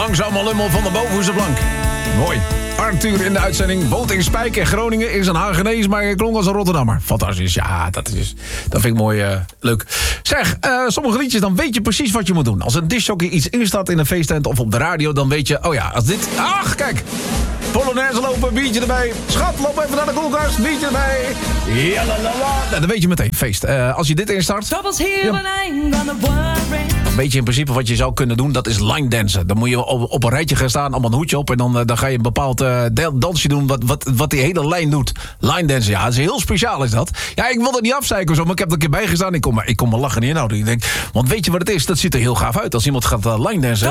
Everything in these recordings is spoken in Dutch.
Langzaam lummel van de bovenste plank. Mooi. Arthur in de uitzending. Woont in Spijk in Groningen. Is een Hagenees, maar klonk als een Rotterdammer. Fantastisch. Ja, dat vind ik mooi. Leuk. Zeg, sommige liedjes, dan weet je precies wat je moet doen. Als een discjockey iets instaat in een feesttent of op de radio, dan weet je... Oh ja, als dit... Ach, kijk. Polonaise lopen, biertje erbij. Schat, loop even naar de koelkast, biertje erbij. Ja, la, la, la. Dan weet je meteen, feest. Als je dit instart... Ja, dan weet je in principe wat je zou kunnen doen. Dat is line dansen. Dan moet je op een rijtje gaan staan, allemaal een hoedje op... en dan ga je een bepaald dansje doen wat die hele lijn doet. Line dansen, ja, dat is heel speciaal is dat. Ja, ik wil er niet afzeiken zo, maar ik heb er een keer bij gestaan. Ik kon me lachen niet inhouden. Ik denk, want weet je wat het is? Dat ziet er heel gaaf uit. Als iemand gaat line dansen...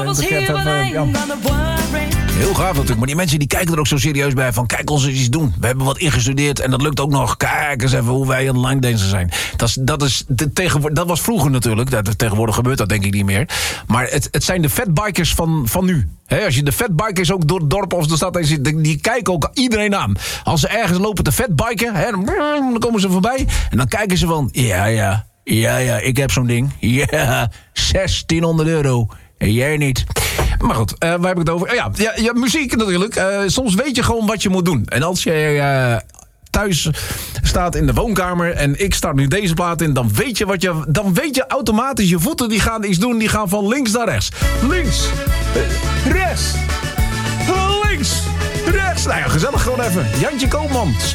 Heel gaaf natuurlijk, maar die mensen die kijken er ook zo serieus bij van... kijk ons eens iets doen, we hebben wat ingestudeerd en dat lukt ook nog. Kijk eens even hoe wij aan line dansen zijn. Dat was vroeger natuurlijk, tegenwoordig gebeurt dat denk ik niet meer. Maar het zijn de fatbikers van nu. Als je de fatbikers ook door het dorp of de stad heen ziet... die kijken ook iedereen aan. Als ze ergens lopen te fatbiken, dan komen ze voorbij... en dan kijken ze van, ja, ik heb zo'n ding. Ja, €1600. En jij niet. Maar goed, waar heb ik het over? Ja, muziek natuurlijk. Soms weet je gewoon wat je moet doen. En als je thuis staat in de woonkamer... en ik start nu deze plaat in... dan weet je automatisch, je voeten die gaan iets doen... die gaan van links naar rechts. Links, rechts, links, rechts. Nou ja, gezellig gewoon even. Jantje Koopmans.